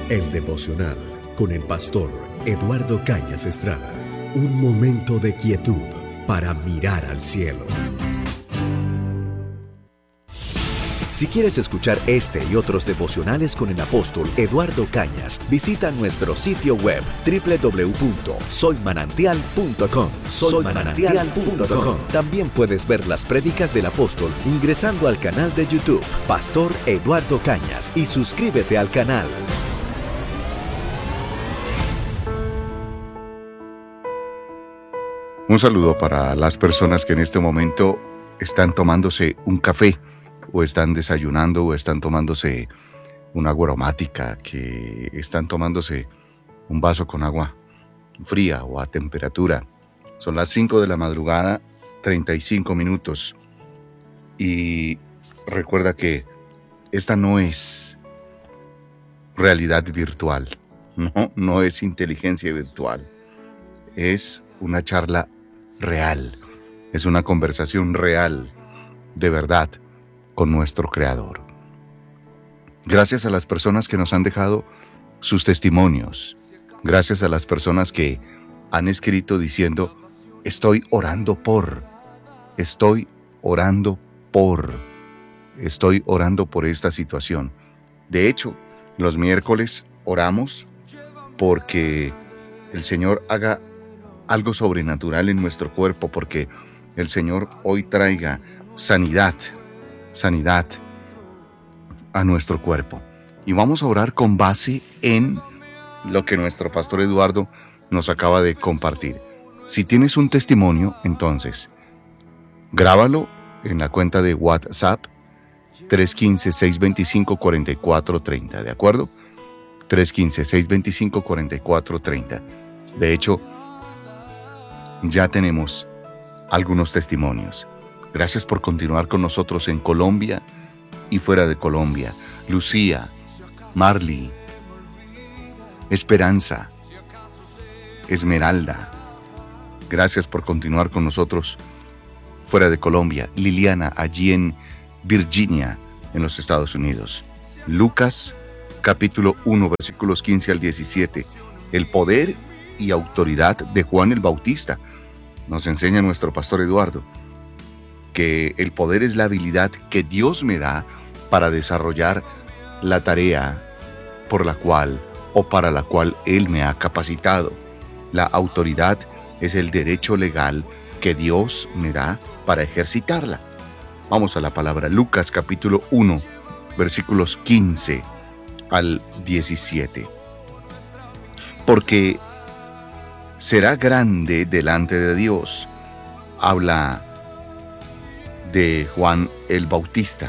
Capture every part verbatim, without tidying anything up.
El devocional con el pastor Eduardo Cañas Estrada. Un momento de quietud para mirar al cielo. Si quieres escuchar este y otros devocionales con el apóstol Eduardo Cañas, visita nuestro sitio web doble u doble u doble u punto soy manantial punto com. soy manantial punto com. También puedes ver las prédicas del apóstol ingresando al canal de YouTube Pastor Eduardo Cañas y suscríbete al canal. Un saludo para las personas que en este momento están tomándose un café, o están desayunando, o están tomándose una agua aromática, que están tomándose un vaso con agua fría o a temperatura. Son las cinco de la madrugada, treinta y cinco minutos. Y recuerda que esta no es realidad virtual, no, no es inteligencia virtual. Es una charla real, es una conversación real, de verdad, con nuestro Creador. Gracias a las personas que nos han dejado sus testimonios, gracias a las personas que han escrito diciendo, estoy orando por, estoy orando por, estoy orando por esta situación. De hecho, los miércoles oramos porque el Señor haga algo sobrenatural en nuestro cuerpo, porque el Señor hoy traiga sanidad, sanidad a nuestro cuerpo. Y vamos a orar con base en lo que nuestro pastor Eduardo nos acaba de compartir. Si tienes un testimonio, entonces, grábalo en la cuenta de WhatsApp tres uno cinco, seis dos cinco, cuatro cuatro tres cero, ¿de acuerdo? tres uno cinco, seis dos cinco, cuatro cuatro tres cero. De hecho, ya tenemos algunos testimonios. Gracias por continuar con nosotros en Colombia y fuera de Colombia. Lucía, Marley, Esperanza, Esmeralda. Gracias por continuar con nosotros fuera de Colombia. Liliana, allí en Virginia, en los Estados Unidos. Lucas, capítulo uno, versículos quince al diecisiete. El poder y autoridad de Juan el Bautista. Nos enseña nuestro pastor Eduardo que el poder es la habilidad que Dios me da para desarrollar la tarea por la cual o para la cual Él me ha capacitado. La autoridad es el derecho legal que Dios me da para ejercitarla. Vamos a la palabra. Lucas capítulo uno, versículos quince al diecisiete. Porque será grande delante de Dios. Habla de Juan el Bautista.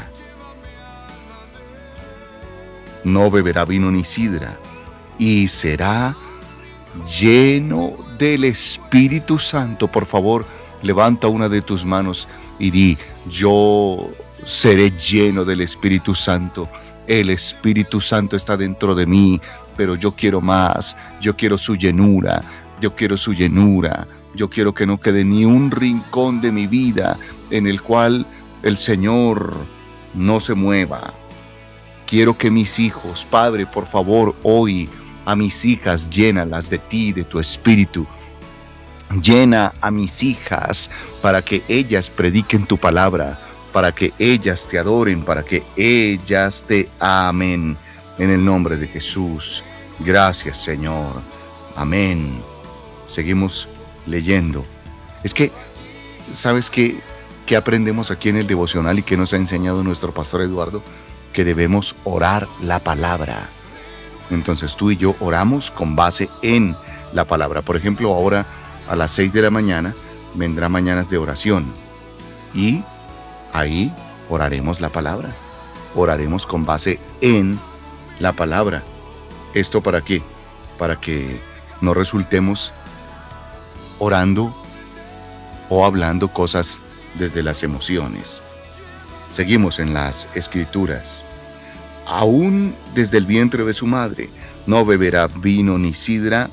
No beberá vino ni sidra, y será lleno del Espíritu Santo. Por favor, levanta una de tus manos y di, yo seré lleno del Espíritu Santo. El Espíritu Santo está dentro de mí, pero yo quiero más. Yo quiero su llenura. Yo quiero su llenura. Yo quiero que no quede ni un rincón de mi vida en el cual el Señor no se mueva. Quiero que mis hijos, Padre, por favor, hoy a mis hijas, llénalas de ti, de tu Espíritu. Llena a mis hijas para que ellas prediquen tu palabra, para que ellas te adoren, para que ellas te amen. En el nombre de Jesús. Gracias, Señor. Amén. Seguimos leyendo. Es que, ¿sabes qué, qué aprendemos aquí en el devocional y qué nos ha enseñado nuestro pastor Eduardo? Que debemos orar la palabra. Entonces tú y yo oramos con base en la palabra. Por ejemplo, ahora a las seis de la mañana vendrá Mañanas de Oración y ahí oraremos la palabra. Oraremos con base en la palabra. ¿Esto para qué? Para que no resultemos orando o hablando cosas desde las emociones. Seguimos en las Escrituras. Aún desde el vientre de su madre no beberá vino ni sidra,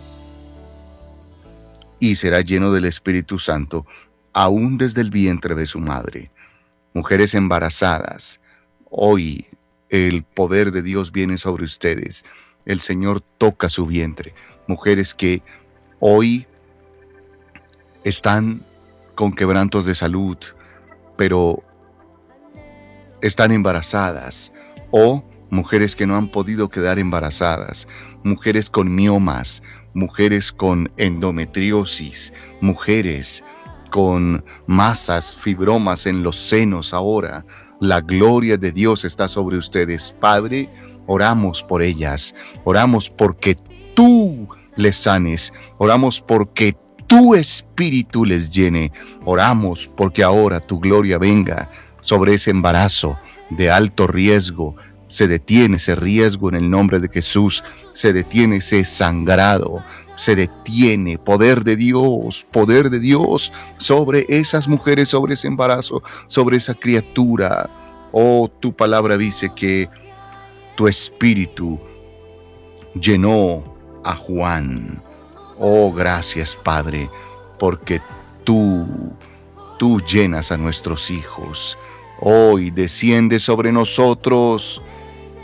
y será lleno del Espíritu Santo, aún desde el vientre de su madre. Mujeres embarazadas, hoy el poder de Dios viene sobre ustedes. el Señor toca su vientre. Mujeres que hoy están con quebrantos de salud, pero están embarazadas, o mujeres que no han podido quedar embarazadas, mujeres con miomas, mujeres con endometriosis, mujeres con masas, fibromas en los senos ahora. La gloria de Dios está sobre ustedes. Padre, oramos por ellas, oramos porque tú les sanes, oramos porque tu espíritu les llene, oramos porque ahora tu gloria venga sobre ese embarazo de alto riesgo. Se detiene ese riesgo en el nombre de Jesús, se detiene ese sangrado, se detiene poder de Dios, poder de Dios sobre esas mujeres, sobre ese embarazo, sobre esa criatura. Oh, tu palabra dice que tu espíritu llenó a Juan. Oh, gracias, Padre, porque tú, tú llenas a nuestros hijos. Hoy desciende sobre nosotros